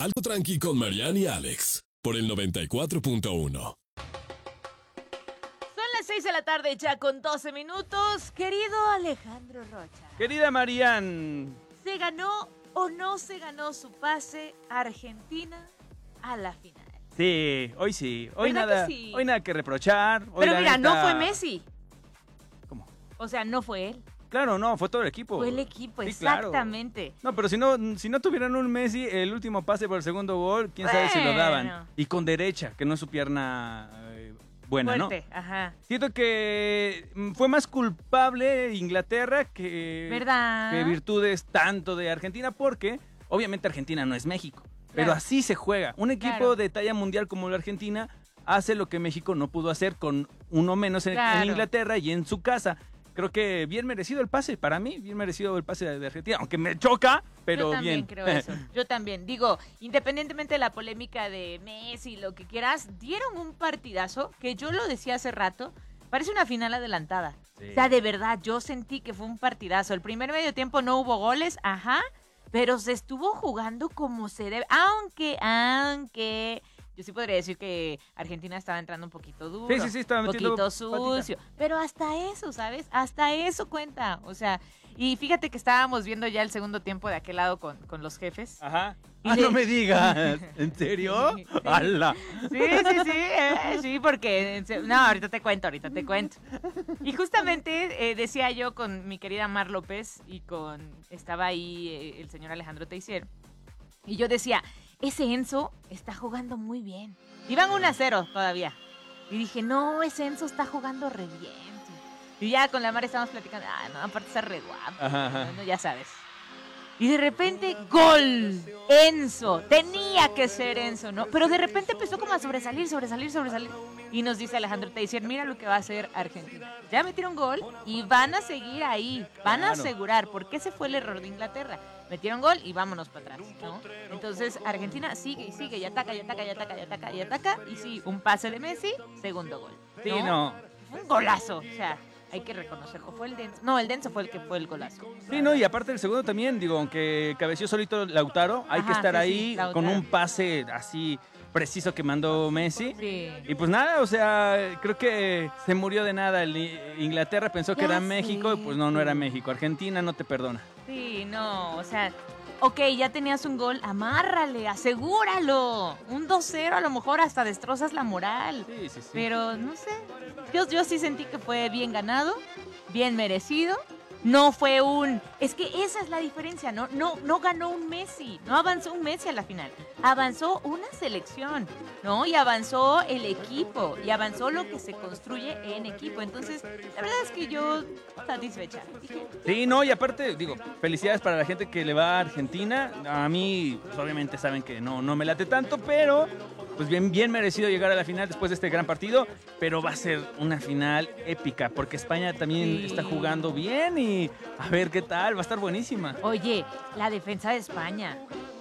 Algo Tranqui con Marianne y Alex, por el 94.1. Son las 6 de la tarde ya con 12 minutos. Querido Alejandro Rocha. Querida Marianne. ¿Se ganó o no se ganó su pase Argentina a la final? Sí, hoy sí. Hoy ¿Verdad nada, que sí? hoy nada que reprochar. Hoy Pero la mira, neta- no fue Messi. ¿Cómo? O sea, no fue él. Claro, no, fue todo el equipo. Fue el equipo, Sí, claro. exactamente. No, pero si no tuvieran un Messi, el último pase por el segundo gol, quién sabe si lo daban. Bueno. Y con derecha, que no es su pierna buena, Fuerte, ajá. Siento que fue más culpable Inglaterra ¿Verdad? que virtudes tanto de Argentina, porque obviamente Argentina no es México. Pero Claro. así se juega. Un equipo Claro. de talla mundial como la Argentina hace lo que México no pudo hacer con uno menos en Claro. Inglaterra y en su casa. Creo que bien merecido el pase, para mí, bien merecido el pase de Argentina, aunque me choca, pero Yo también bien. creo eso. Yo también. Digo, independientemente de la polémica de Messi, lo que quieras, dieron un partidazo que yo lo decía hace rato. Parece una final adelantada. Sí. O sea, de verdad, yo sentí que fue un partidazo. El primer medio tiempo no hubo goles, ajá, pero se estuvo jugando como se debe. Aunque yo sí podría decir que Argentina estaba entrando un poquito duro. Sí, estaba un metiendo poquito sucio. Pero hasta eso, ¿sabes? Hasta eso cuenta. O sea, y fíjate que estábamos viendo ya el segundo tiempo de aquel lado con los jefes. Ajá. Y Ah, de- no me digas. ¿En serio? Sí. ¡Hala! Sí, porque... No, ahorita te cuento. Y justamente decía yo con mi querida Mar López estaba ahí el señor Alejandro Teixier, y yo decía, ese Enzo está jugando muy bien. Iban 1-0 todavía. Y dije, no, ese Enzo está jugando re bien. Tío. Y ya con la Mar estábamos platicando, no, aparte está re guapo. Ajá. No, ya sabes. Y de repente, ¡gol! Enzo. Tenía que ser Enzo, ¿no? Pero de repente empezó como a sobresalir. Y nos dice Alejandro Teixier, mira lo que va a hacer Argentina. Ya metieron gol y van a seguir ahí. Van a Claro. asegurar. Porque ese fue el error de Inglaterra. Metieron gol y vámonos para atrás, ¿no? Entonces, Argentina sigue y sigue y ataca. Y sí, un pase de Messi, segundo gol. Sí, no. Fue un golazo. O sea, hay que reconocerlo. Fue el Denso. No, el Denso fue el que fue el golazo. Sí, no, y aparte el segundo también, digo, aunque cabeció solito Lautaro, hay Ajá, que estar sí, ahí Lautaro. con un pase así preciso que mandó Messi. Sí. Y pues nada, o sea, creo que se murió de nada. Inglaterra pensó que Ya era sé. México y pues no era México. Argentina no te perdona. Sí, no, o sea, ok, ya tenías un gol, amárrale, asegúralo. Un 2-0 a lo mejor hasta destrozas la moral. Sí. Pero no sé, yo sí sentí que fue bien ganado, bien merecido. No fue es que esa es la diferencia, no ganó un Messi, no avanzó un Messi a la final. Avanzó una selección, ¿no? Y avanzó el equipo, y avanzó lo que se construye en equipo. Entonces, la verdad es que yo satisfecha. Dije, Sí, no, y aparte, digo, felicidades para la gente que le va a Argentina. A mí, pues, obviamente saben que no me late tanto, pero pues bien merecido llegar a la final después de este gran partido. Pero va a ser una final épica, porque España también Sí. está jugando bien y a ver qué tal, va a estar buenísima. oye, la defensa de España.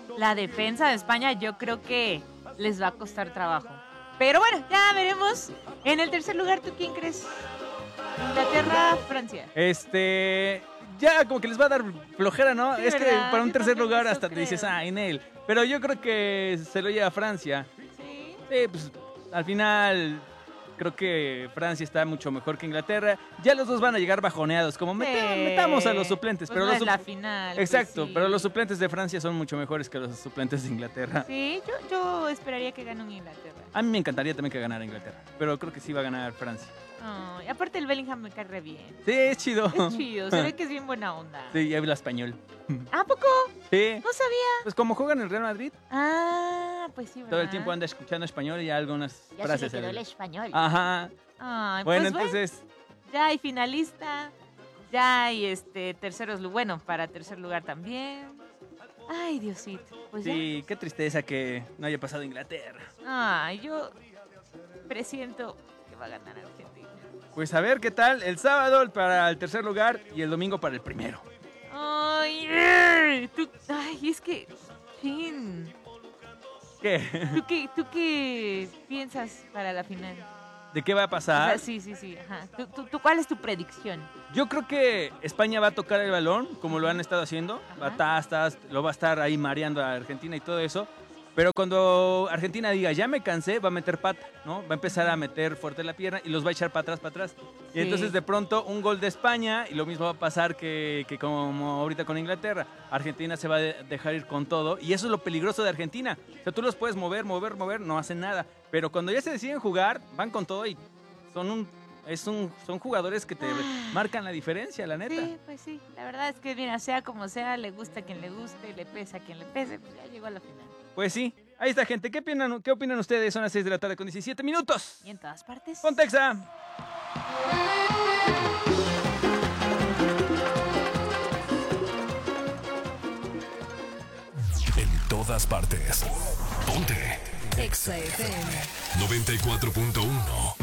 Yo creo que les va a costar trabajo. Pero bueno, ya veremos. En el tercer lugar, ¿tú quién crees? Inglaterra, Francia. Ya como que les va a dar flojera, ¿no? Sí, es que ¿verdad? para un Yo tercer también lugar eso hasta te dices, creo. en él. Pero yo creo que se lo lleva Francia. Sí. Sí, pues al final creo que Francia está mucho mejor que Inglaterra. Ya los dos van a llegar bajoneados, como metamos a los suplentes. Pues pero no los es la final. pues Exacto, sí. pero los suplentes de Francia son mucho mejores que los suplentes de Inglaterra. Sí, yo esperaría que gane un Inglaterra. A mí me encantaría también que ganara Inglaterra, pero creo que sí va a ganar Francia. Ay, aparte el Bellingham me cae re bien. Sí, es chido. Es chido, se ve que es bien buena onda. Sí, y habla español. ¿A poco? Sí. No sabía. Pues como juegan en el Real Madrid, Pues sí, ¿verdad? todo el tiempo anda escuchando español y algunas Ya frases. se le quedó el ahí. español. Ajá. Ay, Bueno, pues entonces, ya hay finalista, ya hay terceros, bueno, para tercer lugar también. Ay, Diosito, pues sí, qué tristeza que no haya pasado Inglaterra. ya. Ay, yo presiento que va a ganar Argentina. Pues a ver qué tal el sábado para el tercer lugar y el domingo para el primero. Ay, es que, fin. ¿Qué? ¿Tú qué piensas para la final? ¿De qué va a O pasar? sea, sí, ajá. ¿Tú cuál es tu predicción? Yo creo que España va a tocar el balón, como lo han estado haciendo. Ajá. Lo va a estar ahí mareando a Argentina y todo eso. Pero cuando Argentina diga, ya me cansé, va a meter pata, ¿no? Va a empezar a meter fuerte la pierna y los va a echar para atrás. Y Sí. entonces de pronto un gol de España y lo mismo va a pasar que como ahorita con Inglaterra. Argentina se va a dejar ir con todo y eso es lo peligroso de Argentina. O sea, tú los puedes mover, no hacen nada. Pero cuando ya se deciden jugar, van con todo y son jugadores que te marcan la diferencia, la neta. Sí, pues sí. La verdad es que, mira, sea como sea, le gusta a quien le guste, le pesa a quien le pese, pues ya llegó a la final. Pues sí, ahí está, gente. ¿Qué opinan ustedes? Son las 6 de la tarde con 17 minutos. Y en todas partes. Pontexa. En todas partes. Ponte. Exa FM. 94.1.